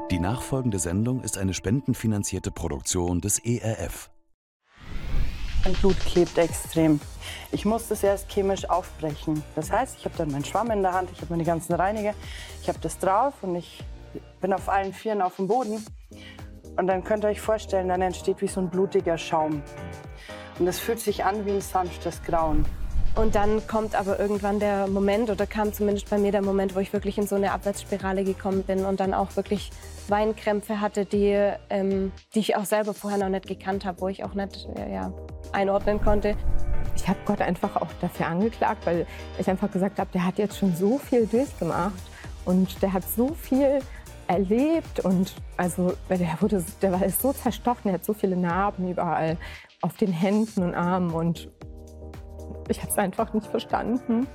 Die nachfolgende Sendung ist eine spendenfinanzierte Produktion des ERF. Mein Blut klebt extrem. Ich muss das erst chemisch aufbrechen. Das heißt, ich habe dann meinen Schwamm in der Hand, ich habe meine ganzen Reiniger, ich habe das drauf und ich bin auf allen Vieren auf dem Boden. Und dann könnt ihr euch vorstellen, dann entsteht wie so ein blutiger Schaum. Und das fühlt sich an wie ein sanftes Grauen. Und dann kommt aber irgendwann der Moment, oder kam zumindest bei mir der Moment, wo ich wirklich in so eine Abwärtsspirale gekommen bin und dann auch wirklich Weinkrämpfe hatte, die ich auch selber vorher noch nicht gekannt habe, wo ich auch nicht einordnen konnte. Ich habe Gott einfach auch dafür angeklagt, weil ich einfach gesagt habe, der hat jetzt schon so viel durchgemacht und der hat so viel erlebt und also der war so zerstochen, er hat so viele Narben überall auf den Händen und Armen und ich habe es einfach nicht verstanden.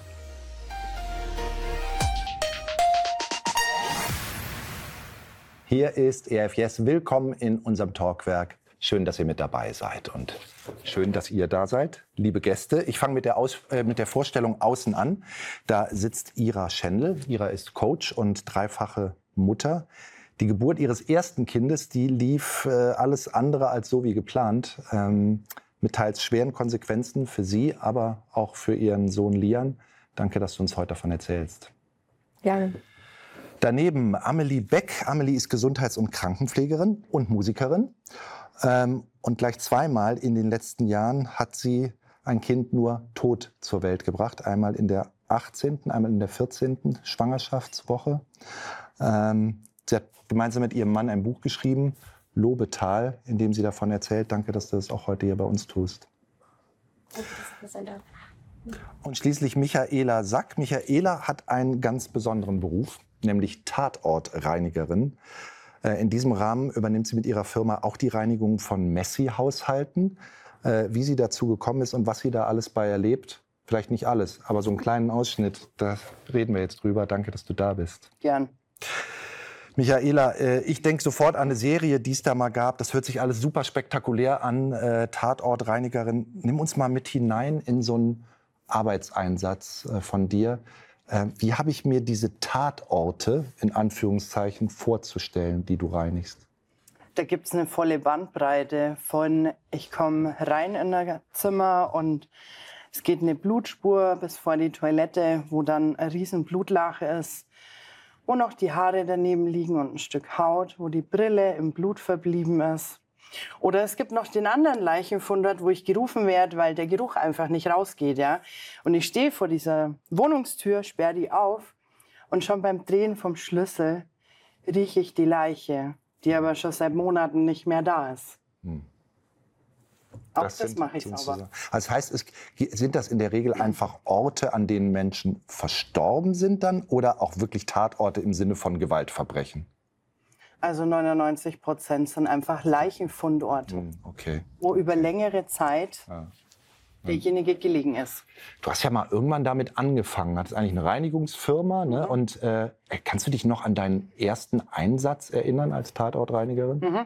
Hier ist ERF Yes. Willkommen in unserem Talkwerk. Schön, dass ihr mit dabei seid und schön, dass ihr da seid, liebe Gäste. Ich fange mit der Vorstellung außen an. Da sitzt Ira Schendl. Ira ist Coach und dreifache Mutter. Die Geburt ihres ersten Kindes, die lief alles andere als so wie geplant. Mit teils schweren Konsequenzen für sie, aber auch für ihren Sohn Lian. Danke, dass du uns heute davon erzählst. Gerne. Daneben Amelie Beck. Amelie ist Gesundheits- und Krankenpflegerin und Musikerin. Und gleich zweimal in den letzten Jahren hat sie ein Kind nur tot zur Welt gebracht. Einmal in der 18., einmal in der 14. Schwangerschaftswoche. Sie hat gemeinsam mit ihrem Mann ein Buch geschrieben, Lobetal, in dem sie davon erzählt. Danke, dass du das auch heute hier bei uns tust. Und schließlich Michaela Sack. Michaela hat einen ganz besonderen Beruf, nämlich Tatortreinigerin. In diesem Rahmen übernimmt sie mit ihrer Firma auch die Reinigung von Messi-Haushalten. Wie sie dazu gekommen ist und was sie da alles bei erlebt, vielleicht nicht alles, aber so einen kleinen Ausschnitt, da reden wir jetzt drüber. Danke, dass du da bist. Gern. Michaela, ich denke sofort an eine Serie, die es da mal gab. Das hört sich alles super spektakulär an. Tatortreinigerin. Nimm uns mal mit hinein in so einen Arbeitseinsatz von dir. Wie habe ich mir diese Tatorte, in Anführungszeichen, vorzustellen, die du reinigst? Da gibt es eine volle Bandbreite von, ich komme rein in ein Zimmer und es geht eine Blutspur bis vor die Toilette, wo dann ein riesen Blutlache ist, wo noch die Haare daneben liegen und ein Stück Haut, wo die Brille im Blut verblieben ist. Oder es gibt noch den anderen Leichenfund, wo ich gerufen werde, weil der Geruch einfach nicht rausgeht. Ja? Und ich stehe vor dieser Wohnungstür, sperre die auf und schon beim Drehen vom Schlüssel rieche ich die Leiche, die aber schon seit Monaten nicht mehr da ist. Auch das mache ich sauber. Das heißt, sind das in der Regel einfach Orte, an denen Menschen verstorben sind dann oder auch wirklich Tatorte im Sinne von Gewaltverbrechen? Also 99% sind einfach Leichenfundorte, okay. Wo über längere Zeit derjenige gelegen ist. Du hast ja mal irgendwann damit angefangen, hattest eigentlich eine Reinigungsfirma, ne? Und kannst du dich noch an deinen ersten Einsatz erinnern als Tatortreinigerin?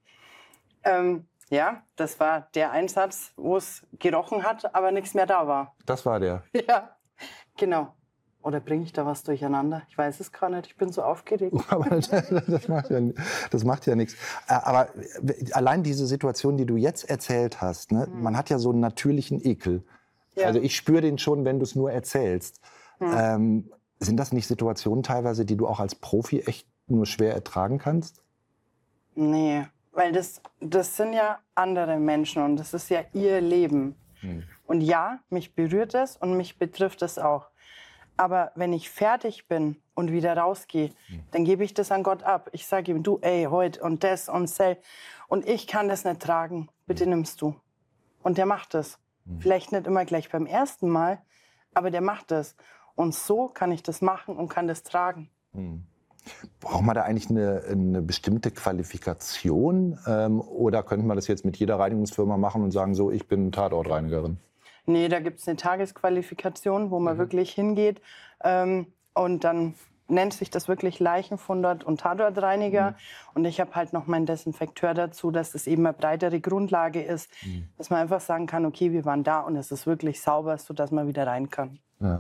Ja, das war der Einsatz, wo es gerochen hat, aber nichts mehr da war. Das war der? Ja, genau. Oder bringe ich da was durcheinander? Ich weiß es gar nicht, ich bin so aufgeregt. Aber das macht ja nichts. Aber allein diese Situation, die du jetzt erzählt hast, ne? Man hat ja so einen natürlichen Ekel. Ja. Also ich spüre den schon, wenn du es nur erzählst. Sind das nicht Situationen teilweise, die du auch als Profi echt nur schwer ertragen kannst? Nee, weil das sind ja andere Menschen und das ist ja ihr Leben. Und ja, mich berührt es und mich betrifft es auch. Aber wenn ich fertig bin und wieder rausgehe, dann gebe ich das an Gott ab. Ich sage ihm, du, ey, heute und das und sel. Und ich kann das nicht tragen. Bitte nimmst du. Und der macht es. Vielleicht nicht immer gleich beim ersten Mal, aber der macht es. Und so kann ich das machen und kann das tragen. Braucht man da eigentlich eine bestimmte Qualifikation? Oder könnte man das jetzt mit jeder Reinigungsfirma machen und sagen, so, ich bin Tatortreinigerin? Nee, da gibt es eine Tagesqualifikation, wo man wirklich hingeht. Und dann nennt sich das wirklich Leichenfundort und Tatortreiniger. Und ich habe halt noch meinen Desinfekteur dazu, dass das eben eine breitere Grundlage ist. Dass man einfach sagen kann, okay, wir waren da und es ist wirklich sauber, sodass man wieder rein kann. Ja.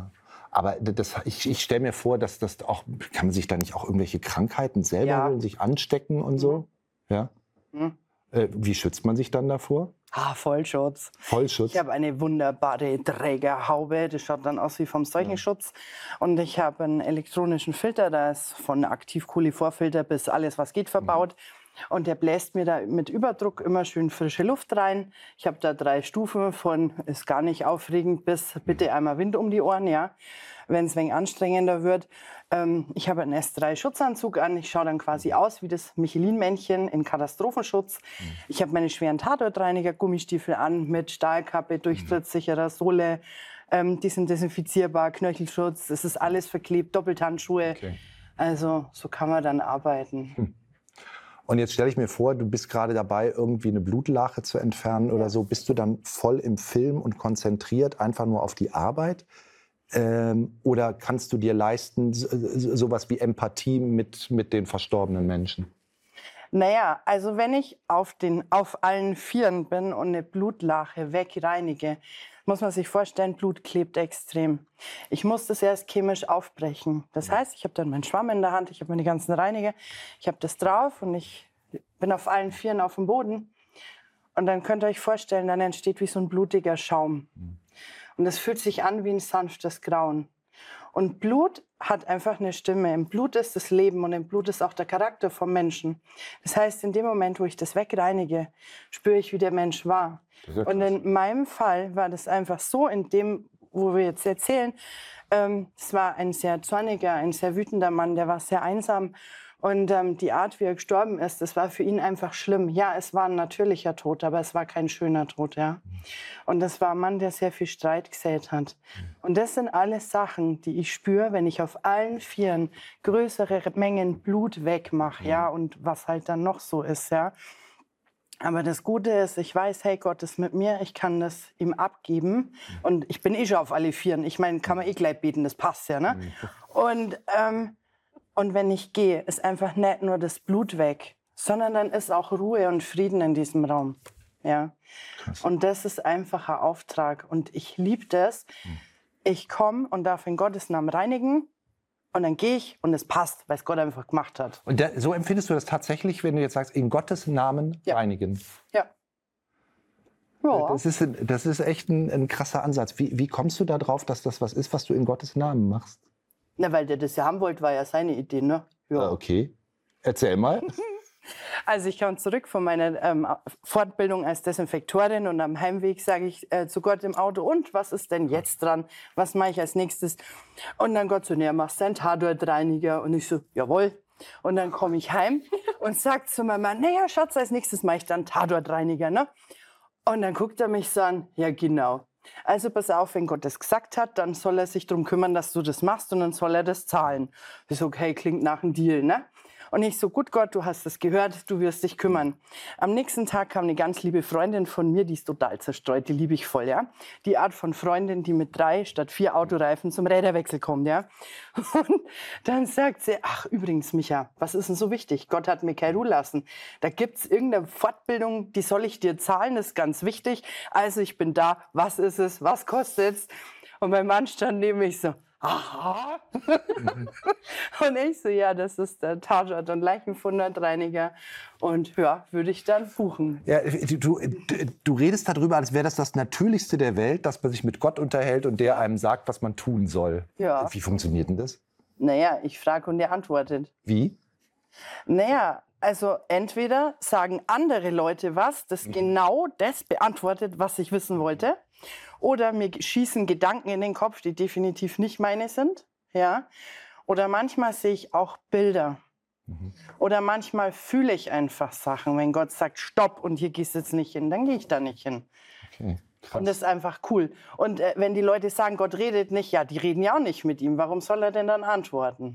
Aber ich stelle mir vor, dass das auch, kann man sich da nicht auch irgendwelche Krankheiten selber holen, sich anstecken und so? Ja. Wie schützt man sich dann davor? Vollschutz. Vollschutz? Ich habe eine wunderbare Trägerhaube, das schaut dann aus wie vom Seuchenschutz. Und ich habe einen elektronischen Filter, da ist von Aktivkohle-Vorfilter bis alles, was geht, verbaut. Und der bläst mir da mit Überdruck immer schön frische Luft rein. Ich habe da 3 Stufen von ist gar nicht aufregend bis bitte einmal Wind um die Ohren, ja, wenn es ein wenig anstrengender wird. Ich habe einen S3-Schutzanzug an. Ich schaue dann quasi aus wie das Michelin-Männchen in Katastrophenschutz. Ich habe meine schweren Tatortreiniger-Gummistiefel an mit Stahlkappe, durchtrittssicherer Sohle. Die sind desinfizierbar, Knöchelschutz. Es ist alles verklebt, Doppelhandschuhe. Okay. Also so kann man dann arbeiten. Und jetzt stelle ich mir vor, du bist gerade dabei, irgendwie eine Blutlache zu entfernen oder so. Bist du dann voll im Film und konzentriert einfach nur auf die Arbeit? Oder kannst du dir leisten, sowas wie Empathie mit den verstorbenen Menschen? Naja, also wenn ich auf allen Vieren bin und eine Blutlache wegreinige, muss man sich vorstellen, Blut klebt extrem. Ich muss das erst chemisch aufbrechen. Das heißt, ich habe dann meinen Schwamm in der Hand, ich habe meine ganzen Reiniger, ich habe das drauf und ich bin auf allen Vieren auf dem Boden. Und dann könnt ihr euch vorstellen, dann entsteht wie so ein blutiger Schaum. Und es fühlt sich an wie ein sanftes Grauen. Und Blut hat einfach eine Stimme. Im Blut ist das Leben und im Blut ist auch der Charakter vom Menschen. Das heißt, in dem Moment, wo ich das wegreinige, spüre ich, wie der Mensch war. Und in meinem Fall war das einfach so, in dem, wo wir jetzt erzählen, es war ein sehr zorniger, ein sehr wütender Mann, der war sehr einsam. Und die Art, wie er gestorben ist, das war für ihn einfach schlimm. Ja, es war ein natürlicher Tod, aber es war kein schöner Tod, ja. Und das war ein Mann, der sehr viel Streit gesät hat. Und das sind alles Sachen, die ich spüre, wenn ich auf allen Vieren größere Mengen Blut wegmache, ja, und was halt dann noch so ist, ja. Aber das Gute ist, ich weiß, hey, Gott ist mit mir, ich kann das ihm abgeben. Und ich bin schon auf alle Vieren. Ich meine, kann man gleich beten, das passt ja, ne? Und wenn ich gehe, ist einfach nicht nur das Blut weg, sondern dann ist auch Ruhe und Frieden in diesem Raum. Ja. Und das ist einfach ein Auftrag. Und ich liebe das. Ich komme und darf in Gottes Namen reinigen. Und dann gehe ich und es passt, weil es Gott einfach gemacht hat. Und so empfindest du das tatsächlich, wenn du jetzt sagst, in Gottes Namen reinigen? Ja. Ja. Das ist echt ein krasser Ansatz. Wie kommst du da drauf, dass das was ist, was du in Gottes Namen machst? Na, weil der das ja haben wollte, war ja seine Idee, ne? Ja. Okay. Erzähl mal. Also ich kam zurück von meiner Fortbildung als Desinfektorin und am Heimweg sage ich zu Gott im Auto, und was ist denn jetzt dran? Was mache ich als nächstes? Und dann Gott so, ne, machst du einen Tatortreiniger? Und ich so, jawohl. Und dann komme ich heim und sage zu meinem Mann, naja, Schatz, als nächstes mache ich dann Tatortreiniger, ne? Und dann guckt er mich so an, ja genau. Also pass auf, wenn Gott das gesagt hat, dann soll er sich darum kümmern, dass du das machst und dann soll er das zahlen. Ich so, okay, klingt nach einem Deal, ne? Und ich so, gut Gott, du hast es gehört, du wirst dich kümmern. Am nächsten Tag kam eine ganz liebe Freundin von mir, die ist total zerstreut, die liebe ich voll, ja. Die Art von Freundin, die mit 3 statt 4 Autoreifen zum Räderwechsel kommt, ja. Und dann sagt sie, ach übrigens Micha, was ist denn so wichtig? Gott hat mir keine Ruhe lassen. Da gibt's irgendeine Fortbildung, die soll ich dir zahlen, das ist ganz wichtig. Also ich bin da, was ist es, was kostet's? Und mein Mann stand neben mich so, aha. Und ich so, ja, das ist der Tatort- und Leichenfundreiniger. Und ja, würde ich dann buchen. Ja, du redest darüber, als wäre das Natürlichste der Welt, dass man sich mit Gott unterhält und der einem sagt, was man tun soll. Ja. Wie funktioniert denn das? Naja, ich frage und er antwortet. Wie? Naja, also entweder sagen andere Leute was, das genau das beantwortet, was ich wissen wollte. Oder mir schießen Gedanken in den Kopf, die definitiv nicht meine sind. Ja? Oder manchmal sehe ich auch Bilder. Oder manchmal fühle ich einfach Sachen. Wenn Gott sagt, stopp und hier gehst du jetzt nicht hin, dann gehe ich da nicht hin. Okay, krass. Und das ist einfach cool. Und wenn die Leute sagen, Gott redet nicht, ja, die reden ja auch nicht mit ihm. Warum soll er denn dann antworten?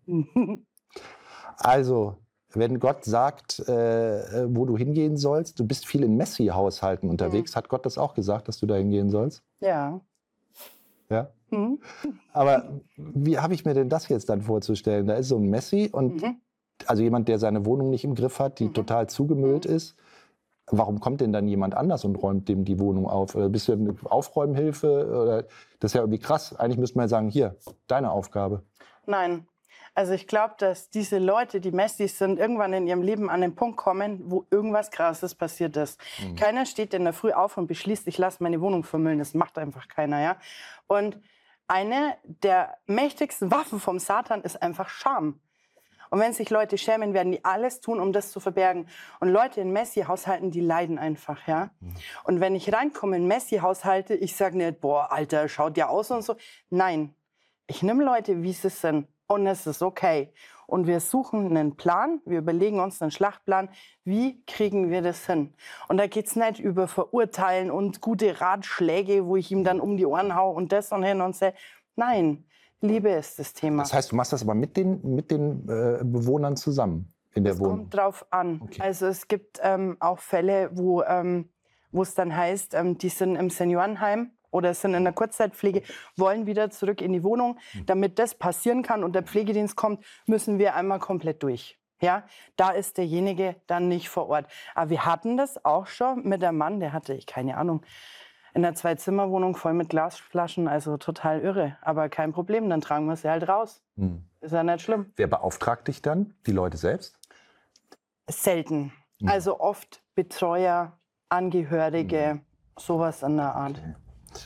Also, wenn Gott sagt, wo du hingehen sollst, du bist viel in Messi-Haushalten unterwegs, hat Gott das auch gesagt, dass du da hingehen sollst? Ja. Ja? Aber wie habe ich mir denn das jetzt dann vorzustellen? Da ist so ein Messi und also jemand, der seine Wohnung nicht im Griff hat, die total zugemüllt ist. warum kommt denn dann jemand anders und räumt dem die Wohnung auf? Oder bist du eine Aufräumhilfe? Oder, das ist ja irgendwie krass. Eigentlich müsste man sagen, hier, deine Aufgabe. Nein. Also ich glaube, dass diese Leute, die Messis sind, irgendwann in ihrem Leben an den Punkt kommen, wo irgendwas Krasses passiert ist. Keiner steht in der Früh auf und beschließt, ich lasse meine Wohnung vermüllen. Das macht einfach keiner, ja. Und eine der mächtigsten Waffen vom Satan ist einfach Scham. Und wenn sich Leute schämen, werden die alles tun, um das zu verbergen. Und Leute in Messi-Haushalten, die leiden einfach, ja. Und wenn ich reinkomme in Messi-Haushalte, ich sage nicht, boah, Alter, schaut ja aus und so. Nein, ich nehme Leute, wie sie sind. Und es ist okay. Und wir suchen einen Plan, wir überlegen uns einen Schlachtplan, wie kriegen wir das hin? Und da geht es nicht über Verurteilen und gute Ratschläge, wo ich ihm dann um die Ohren hau und das und hin und so. Nein, Liebe ist das Thema. Das heißt, du machst das aber mit den Bewohnern zusammen in der Wohnung? Kommt drauf an. Okay. Also es gibt auch Fälle, wo es dann heißt, die sind im Seniorenheim oder sind in der Kurzzeitpflege, wollen wieder zurück in die Wohnung. Damit das passieren kann und der Pflegedienst kommt, müssen wir einmal komplett durch. Ja, da ist derjenige dann nicht vor Ort. Aber wir hatten das auch schon mit einem Mann, der hatte, keine Ahnung, in einer 2-Zimmer-Wohnung voll mit Glasflaschen, also total irre. Aber kein Problem, dann tragen wir sie halt raus. Ist ja nicht schlimm. Wer beauftragt dich dann? Die Leute selbst? Selten. Also oft Betreuer, Angehörige, sowas in der Art. Okay.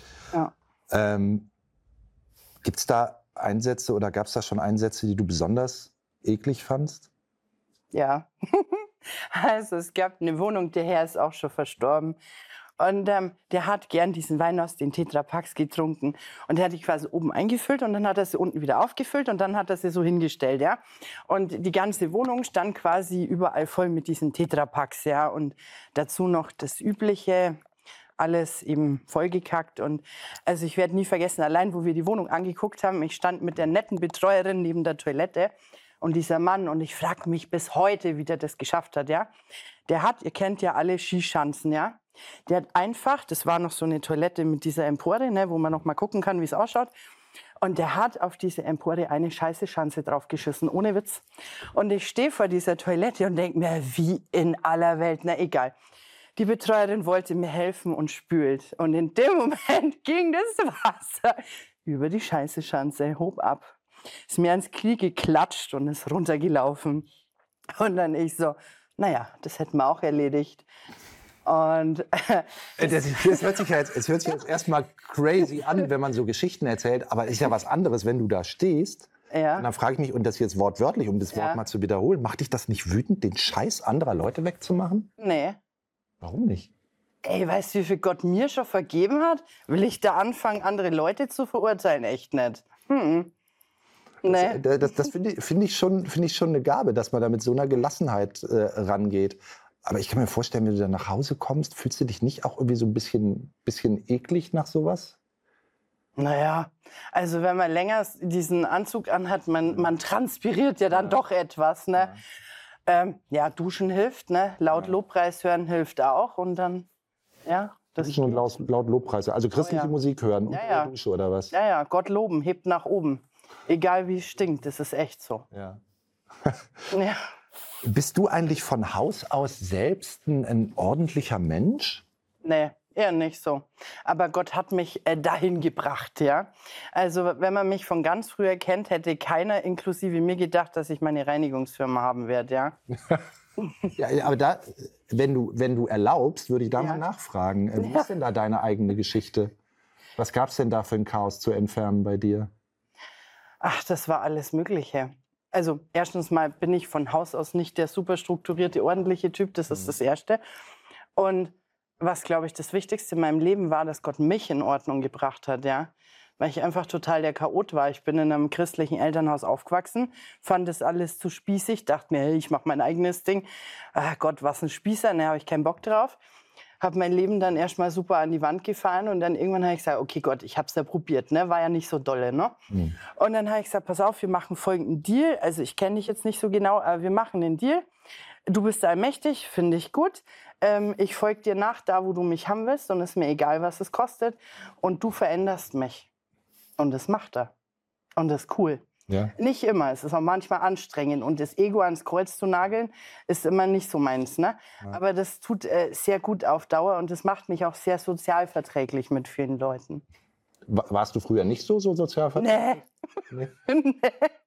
Ja. Gibt es da Einsätze oder gab es da schon Einsätze, die du besonders eklig fandst? Ja. Also es gab eine Wohnung, der Herr ist auch schon verstorben. Und der hat gern diesen Wein aus den Tetrapacks getrunken. Und der hat die quasi oben eingefüllt und dann hat er sie unten wieder aufgefüllt und dann hat er sie so hingestellt, ja. Und die ganze Wohnung stand quasi überall voll mit diesen Tetrapacks, ja. Und dazu noch das Übliche, alles eben vollgekackt. Und also ich werde nie vergessen, allein wo wir die Wohnung angeguckt haben, ich stand mit der netten Betreuerin neben der Toilette und dieser Mann, und ich frage mich bis heute, wie der das geschafft hat, ja. Der hat, ihr kennt ja alle Skischanzen, ja. Der hat einfach, das war noch so eine Toilette mit dieser Empore, ne, wo man noch mal gucken kann, wie es ausschaut. Und der hat auf diese Empore eine scheiße Schanze draufgeschissen, ohne Witz. Und ich stehe vor dieser Toilette und denke mir, wie in aller Welt, na egal. Die Betreuerin wollte mir helfen und spült. Und in dem Moment ging das Wasser über die scheiße Schanze, hob ab. Ist mir ans Knie geklatscht und ist runtergelaufen. Und dann ich so, naja, das hätten wir auch erledigt. Und Es hört sich jetzt erstmal crazy an, wenn man so Geschichten erzählt, aber es ist ja was anderes, wenn du da stehst. Ja. Und dann frage ich mich, und das jetzt wortwörtlich, um das Wort mal zu wiederholen, macht dich das nicht wütend, den Scheiß anderer Leute wegzumachen? Nee. Warum nicht? Ey, weißt du, wie viel Gott mir schon vergeben hat? Will ich da anfangen, andere Leute zu verurteilen? Echt nicht. Nee. Das find ich schon eine Gabe, dass man da mit so einer Gelassenheit rangeht. Aber ich kann mir vorstellen, wenn du dann nach Hause kommst, fühlst du dich nicht auch irgendwie so ein bisschen eklig nach sowas? Naja, also wenn man länger diesen Anzug anhat, man transpiriert ja dann doch etwas, ne? Ja, duschen hilft, ne? Laut Lobpreis hören hilft auch und dann, ja. Das ist nur laut Lobpreis. Also christliche Musik hören unter der Dusche oder was? Ja, ja, Gott loben, hebt nach oben. Egal wie es stinkt, das ist echt so. Ja. Ja. Bist du eigentlich von Haus aus selbst ein ordentlicher Mensch? Nee, eher nicht so. Aber Gott hat mich dahin gebracht, ja. Also wenn man mich von ganz früher kennt, hätte keiner inklusive mir gedacht, dass ich meine Reinigungsfirma haben werde, ja. Ja, aber da, wenn du erlaubst, würde ich da mal nachfragen. Wie ist denn da deine eigene Geschichte? Was gab es denn da für ein Chaos zu entfernen bei dir? Ach, das war alles Mögliche. Also erstens mal bin ich von Haus aus nicht der super strukturierte, ordentliche Typ. Das ist das Erste. Und was, glaube ich, das Wichtigste in meinem Leben war, dass Gott mich in Ordnung gebracht hat, ja. Weil ich einfach total der Chaot war. Ich bin in einem christlichen Elternhaus aufgewachsen, fand das alles zu spießig, dachte mir, hey, ich mache mein eigenes Ding. Ach Gott, was ein Spießer, ne, habe ich keinen Bock drauf. Habe mein Leben dann erstmal super an die Wand gefahren und dann irgendwann habe ich gesagt, okay Gott, ich habe es ja probiert, ne? War ja nicht so dolle, ne? Und dann habe ich gesagt, pass auf, wir machen folgenden Deal. Also ich kenne dich jetzt nicht so genau, aber wir machen den Deal. Du bist allmächtig, finde ich gut. Ich folge dir nach, da wo du mich haben willst und es ist mir egal, was es kostet. Und du veränderst mich. Und das macht er. Und das ist cool. Ja. Nicht immer, es ist auch manchmal anstrengend und das Ego ans Kreuz zu nageln, ist immer nicht so meins. Ne? Ja. Aber das tut sehr gut auf Dauer und das macht mich auch sehr sozialverträglich mit vielen Leuten. Warst du früher nicht so sozialverträglich? Nee. Nee.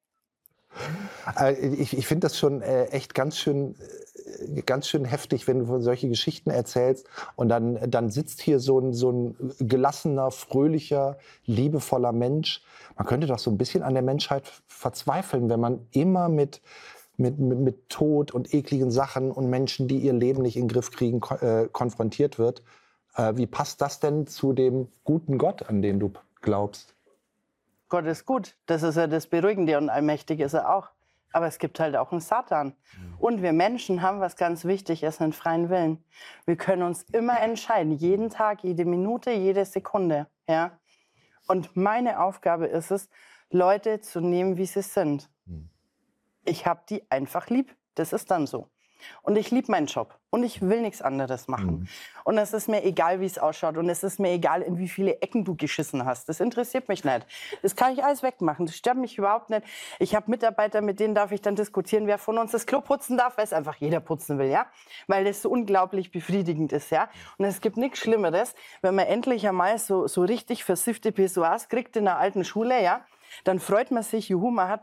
Ich finde das schon echt ganz schön heftig, wenn du solche Geschichten erzählst und dann sitzt hier so ein gelassener, fröhlicher, liebevoller Mensch. Man könnte doch so ein bisschen an der Menschheit verzweifeln, wenn man immer mit Tod und ekligen Sachen und Menschen, die ihr Leben nicht in den Griff kriegen, konfrontiert wird. Wie passt das denn zu dem guten Gott, an den du glaubst? Gott ist gut, das ist ja das Beruhigende und allmächtig ist er auch. Aber es gibt halt auch einen Satan. Und wir Menschen haben was ganz Wichtiges, einen freien Willen. Wir können uns immer entscheiden, jeden Tag, jede Minute, jede Sekunde. Ja? Und meine Aufgabe ist es, Leute zu nehmen, wie sie sind. Ich habe die einfach lieb, das ist dann so. Und ich liebe meinen Job und ich will nichts anderes machen. Und es ist mir egal, wie es ausschaut und es ist mir egal, in wie viele Ecken du geschissen hast. Das interessiert mich nicht. Das kann ich alles wegmachen, das stört mich überhaupt nicht. Ich habe Mitarbeiter, mit denen darf ich dann diskutieren, wer von uns das Klo putzen darf, weil es einfach jeder putzen will, ja? Weil das so unglaublich befriedigend ist, ja? Und es gibt nichts Schlimmeres, wenn man endlich einmal so richtig versiffte Pissoirs kriegt in der alten Schule, ja? Dann freut man sich, juhu, man hat